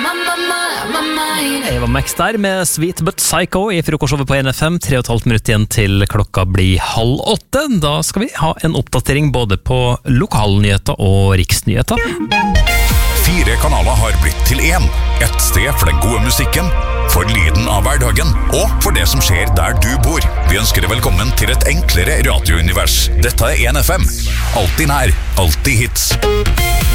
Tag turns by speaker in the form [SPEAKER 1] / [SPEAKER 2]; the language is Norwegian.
[SPEAKER 1] Eva Max der med Sweet But Psycho I frokostshowet på NFM. 3,5 minutter igjen til klokka blir 7:30. Da skal vi ha en oppdatering både på lokalnyheter og riksnyheter.
[SPEAKER 2] 4 kanaler har blitt til 1. Et sted for den gode musikken, for lyden av hverdagen, og for det som skjer der du bor. Vi ønsker deg velkommen til et enklere radiounivers. Dette er NFM. Alltid nær, alltid hits.